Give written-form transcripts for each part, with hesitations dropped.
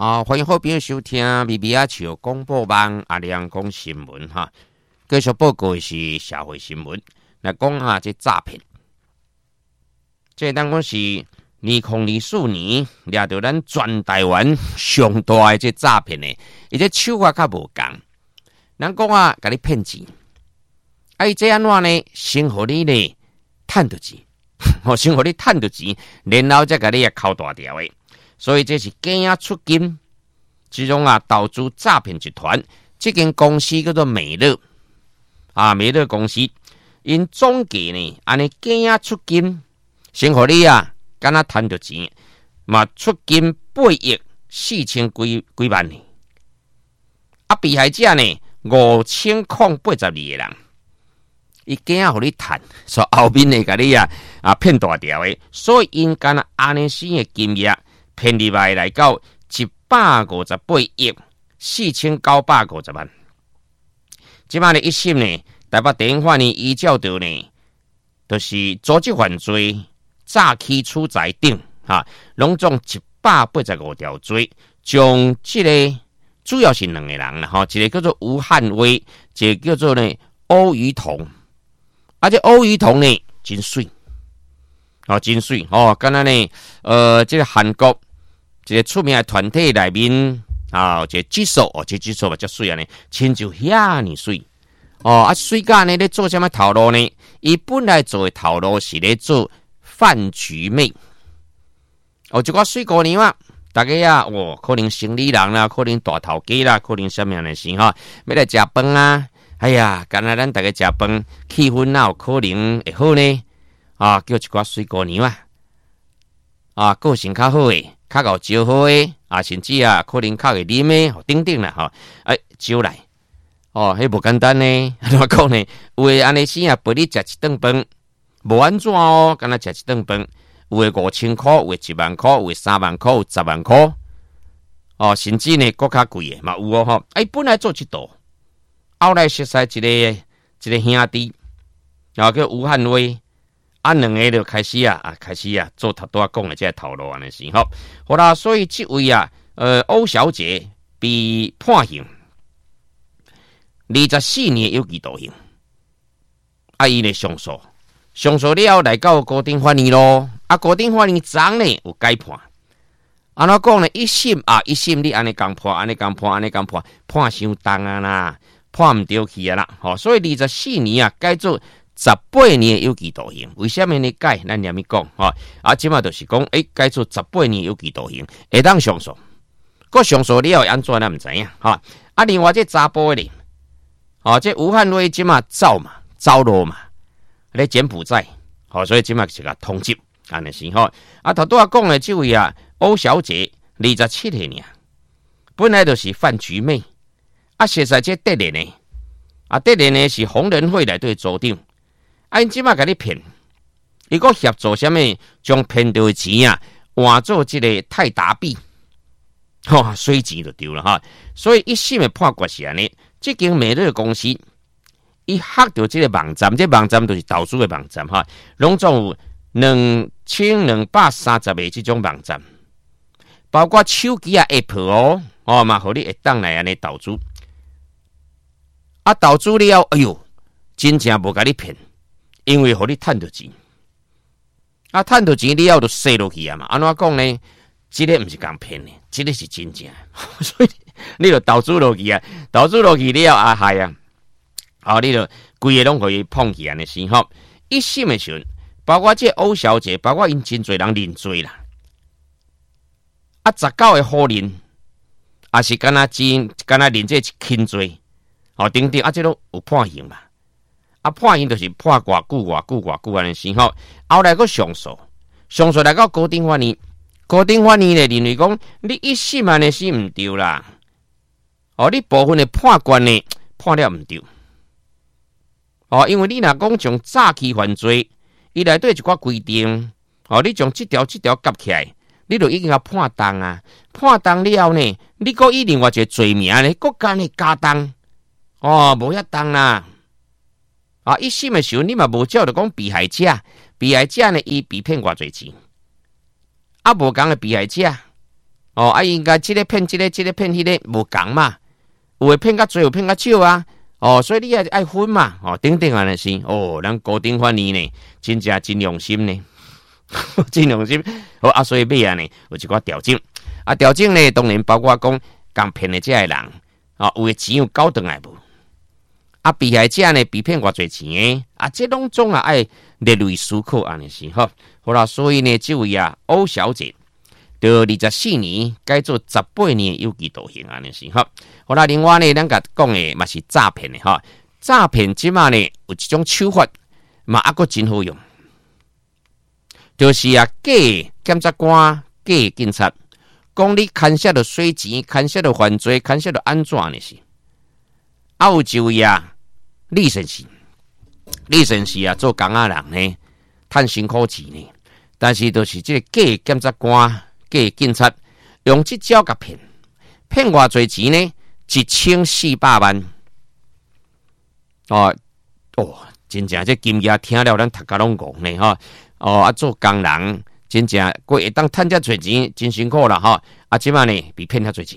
欢迎好朋友收听咪咪啊笑广播网阿亮讲新闻哈。继续报告的是社会新闻，来讲下这诈骗。这当讲是2024年掠到咱全台湾上大的这诈骗的，伊这手法较无共。咱讲啊，甲你骗钱，伊这安怎呢？先互你呢趁到钱，先互你趁到钱，然后再甲你敲大条的。所以这是假啊出金，这种啊投资诈骗集团，这间公司叫做美乐美乐公司，因总计呢安尼假啊出金，先互你啊敢若趁到钱，嘛出金8亿4000几万呢，被害者呢5082个人。伊假互你趁，所以后面会甲你骗大条的，所以因敢若安尼生的金额骗入来到158亿4950万。即摆呢一审呢，台北地院法院依照着呢，就是组织犯罪、诈欺取财等拢总185条罪，将这个主要是两个人啦一个叫做吴汉威，一个叫做呢欧于彤。这欧于彤呢真水，真水敢若呢这个韩国一个出名的团体内面这技术这技术嘛较水呢，亲像遐尼水水甲呢咧做什么头路呢？伊本来做的头路是咧做饭局妹一个水姑娘大家可能生理人啦，可能大头家啦，可能什么样的事要来食饭啊。哎呀，干那咱大家食饭，气氛哪有可能会好呢？叫一寡水姑娘个性较好诶，较够招好诶，甚至可能较会啉诶，等等啦招来迄无简单呢。怎么讲呢？有诶安尼时陪你食一顿饭，无安怎敢若食一顿饭，有诶5000块，有诶1万块，有诶3万块，有10万块甚至呢更较贵诶嘛有本来做一道。后来熟悉一个兄弟，叫吴汉威，两个就开始做头拄讲的这头路安尼是好啦，所以这位欧小姐被判刑24年有期徒刑，伊呢上诉了来到高等法院咯，高等法院昨呢有改判，安怎讲呢？一审你安尼讲判，判伤重啦。判唔对去啦，所以24年改做18年有期徒刑。为什么呢改？咱念咪讲即马就是讲，改做18年有期徒刑，会当上诉。上诉了后安怎咱唔知影另外这查甫的这吴汉威即马走路嘛，咧柬埔寨所以即马是个通缉安尼是头拄讲的这位欧小姐27岁呢，本来就是饭局妹。实在这得人呢，得人呢是红人会内底组长，因即马甲你骗，伊个协助什么，将骗到的钱换做这个泰达币，水钱就丢了所以一审的判决是安尼，这间美乐公司，伊黑到这个网站，这网站就是投资的网站拢总有2230个这种网站，包括手机App 嘛，互你会当来安尼投资。投资了，哎呦，真正无甲你骗，因为互你趁到钱，趁到钱了就洗落去嘛。安怎讲呢？这个不是讲骗的，这个是真正，所以你就投资落去了害你就规个拢可以碰起安尼先一审的时候，包括这欧小姐，包括因真侪人认罪啦。19个好人，是敢若认这轻罪。等等这都有判刑嘛？判刑就是判偌久安尼先后来个上诉来到高等法院，高等法院呢认为讲，你一审安尼是唔对啦。你部分的判决呢判了唔对。因为你若讲从诈欺犯罪，伊内底一寡规定，你从这条夹起来，你就已经判重判重了后呢，你搁以另外一个罪名呢，搁加呢加重。无遐重啦。一审的时候，你嘛无照着讲被害者呢，伊被骗偌侪钱，无共的被害者， 应该这个骗这个，这个骗迄个无共嘛，有诶骗较多，有骗较少啊。所以你也爱分嘛，等等安尼是，咱高等法院呢，真正真用心呢，真用心。所以尾啊呢，有一寡调整。调整呢，当然包括讲共骗的这个人，有诶钱有交回来无？被害者呢被骗偌侪钱诶，这拢总爱列入思考安尼是吼。好啦，所以呢，这位欧小姐。就24年改做18年有期徒刑安尼是吼。好啦，另外呢，咱甲讲的嘛是诈骗的吼。诈骗即马呢有一种手法嘛，阁真好用，就是假检察官、假警察，讲你牵涉到洗钱、牵涉到犯罪、牵涉到安怎呢是？有一位李先生，李先生做工仔人呢，趁辛苦钱呢，但是就是这个假检察官。假警察用这招甲骗偌侪钱呢？1400万。真正这金额听了咱头壳拢戆呢吼。做工人真正过会当趁遮侪钱，真辛苦啦吼。即摆呢被骗遐侪钱。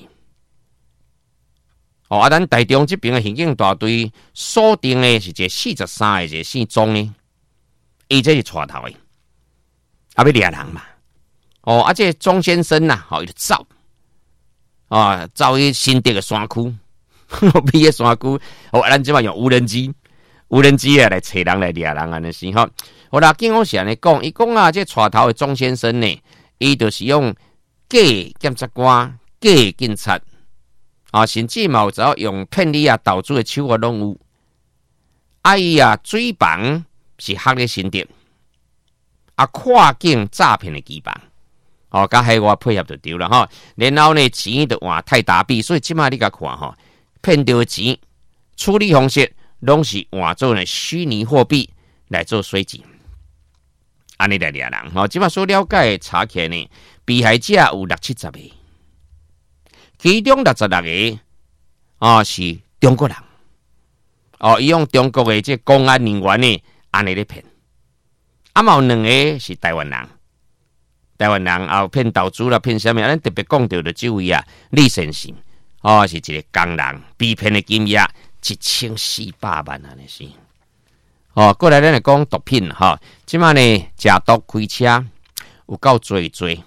咱台中这边的刑警大队锁定的是一个43的一个姓钟呢，伊这是带头的，要掠人嘛。这钟先生呐，伊就走，走去新竹的山区，比个山区，咱即摆用无人机来找人来掠人安尼是吼。好啦，警方是安尼讲，伊讲这带头的钟先生呢，伊就是用假检察官、假警察，甚至嘛有走用骗你投资的手法拢有。伊水房是学咧新竹，跨境诈骗的基房。甲海外配合就对了哈，然后呢钱就换泰达币，所以即马你甲看哈，骗到钱处理方式拢是换做呢虚拟货币来做水钱，安尼来掠人。即马所了解查起来呢，被害者有60-70个，其中66个是中国人，伊用中国的这公安人员呢安尼咧骗，嘛有2个是台湾人。台湾人骗投资啦，骗什么？咱特别讲到的这位李先生，是一个工人，被骗的金额1400万安尼是。过来咱来讲毒品哈，即马呢食毒开车有够多。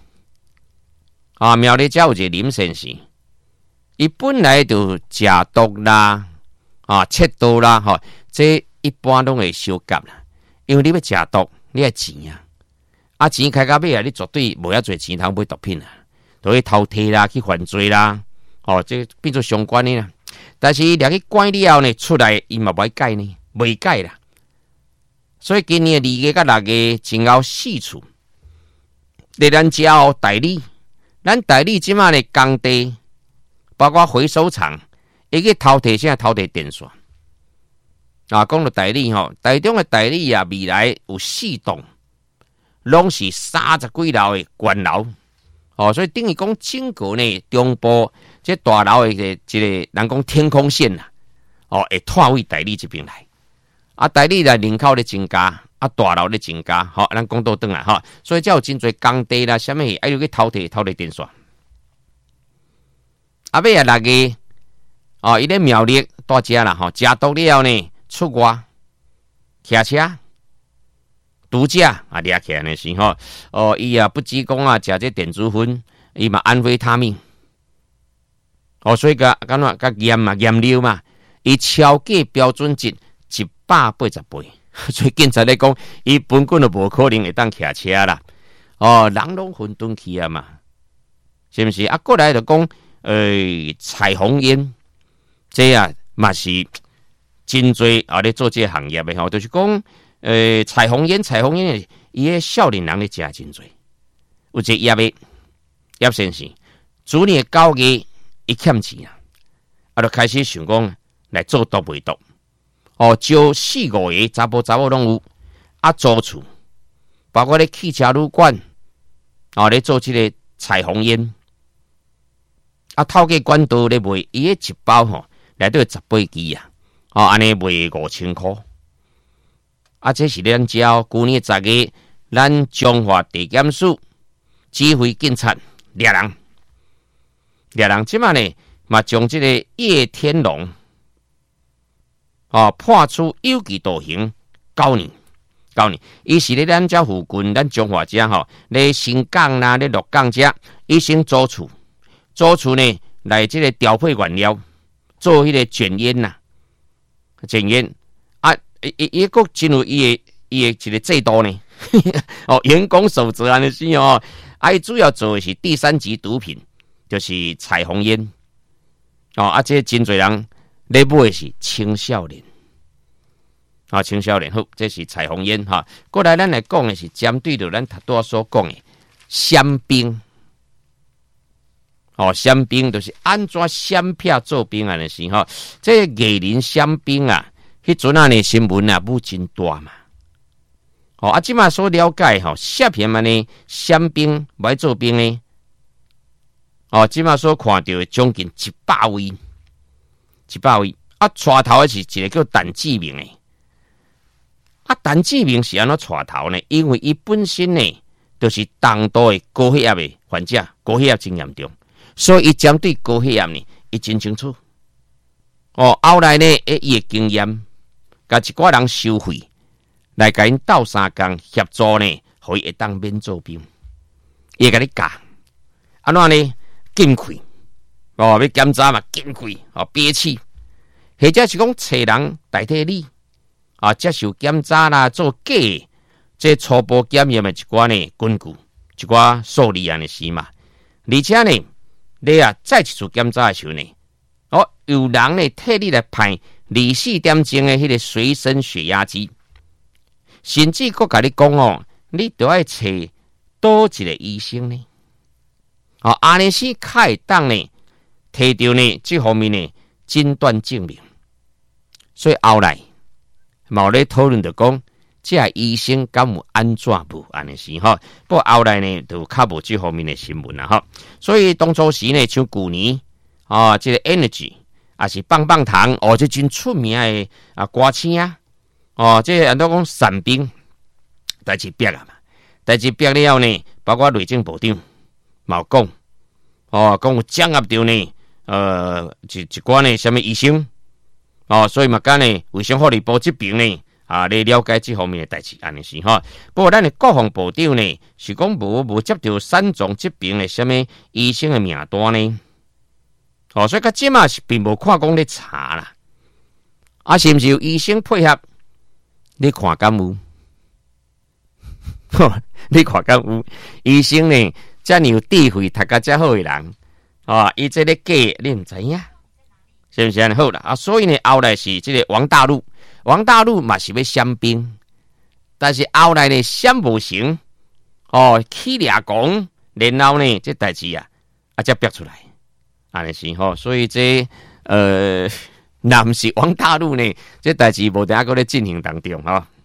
苗栗遮有一个林先生，伊本来就食毒啦，窃盗啦，这一般拢会收夹啦，因为你要食毒，你要钱钱开到尾你绝对无遐侪钱通买毒品都去偷摕啦，去犯罪啦，这变做相关的啦。但是掠去关了后呢，出来伊嘛袂改呢，袂改啦。所以今年2月到6月前后4处，在咱遮代理，咱代理即马的工地，包括回收厂，会去偷摕啥？偷摕电线。讲到代理台中的代理未来有4栋。拢是30几楼的高楼，所以等于讲整个呢中部这大楼的这个人讲天空线啦，会拖位代理这边来，代理的人口咧增加，大楼咧增加，咱讲到转来所以才有真侪工地啦，什么爱要去偷摕电线。尾6月，伊咧苗栗大遮啦，食毒了后呢，出外骑车。毒驾掠起来呢是伊不只讲食这电子烟，伊嘛安非他命，所以甲验尿嘛，伊超过标准值180倍，所以警察咧讲，伊本根就无可能会当骑车啦，人拢混沌去嘛，是不是？过来就讲，彩虹烟，这嘛是真多咧做这个行业的就是讲。彩虹烟，伊个少年人咧食真多，有一个叶先生，主年9月伊欠钱就开始想讲来做毒卖毒，招4-5个查甫拢有，租厝，包括咧汽车旅馆，咧做这个彩虹烟，透过管道咧卖，伊个一包内底18支安尼卖5000块。这是咱招去年10月，咱中华地检署指挥警察掠人， 俩人即马呢，嘛将这个叶天龙判处有期徒刑9年。伊是咧咱遮附近，咱中华遮咧新港啦，咧鹿港遮，伊先租厝呢来这个调配原料，做迄个卷烟卷烟啊，伊个真有伊的一个制度呢，员工守则安尼是哦，伊主要做的是第3级毒品，就是彩虹烟这真侪人咧买的是青少年。青少年好，这是彩虹烟过来，咱来讲的是针对着咱头所讲的香槟。香槟就是安怎香片做冰安尼是这个艺人香槟迄阵呢新闻舞真大嘛。即马所了解摄片安尼香槟买做冰呢，即马所看到的将近100位，100位带头的是一个叫陈志明的。陈志明是安怎带头呢？因为伊本身呢，就是重度的高血压的患者，高血压真严重，所以伊针对高血压呢，伊真清楚。后来呢，伊的经验，甲一寡人收费，来甲因斗3工协助呢，互伊会当免做兵，伊会甲你教，安怎呢？禁气，要检查嘛，禁气，憋气，或者是讲找人代替你。接受检查啦，做假的，这初步检验的一寡呢根据，一寡数字安尼是嘛。而且呢，你再一次检查的时候呢，有人呢替你来派24点钟的迄个随身血压机，甚至佫甲你讲你都要找倒一个医生呢。安尼是较会当呢，摕到呢这方面呢诊断证明，所以后来。冇咧讨论着讲，这医生敢有安怎无安尼是不过后来呢，就较无这方面的新闻啦所以当初时呢，像旧年这个 Energy 也是棒棒糖这真出名的歌星这人都讲散兵，代志逼嘛，代志逼了后呢，包括内政部长冇讲讲有掌握到呢一寡呢什么医生。所以嘛，干呢卫生福利部这边呢，来了解这方面的代志，安尼是不过咱的国防部长呢，是讲无接到3种这边的什么医生的名单呢？所以到即嘛是并无看讲咧查啦，是毋是有医生配合？你看敢有？你看敢有？医生呢，遮尔有智慧、读甲遮好的人，伊这个假你毋知影？是不是安尼好啦？所以呢，后来是这个王大陆嘛是要闪兵，但是后来呢闪无成，起俩讲，然后呢这代志才逼出来，安尼是所以这若毋是王大陆呢，这代志无定还搁咧进行当中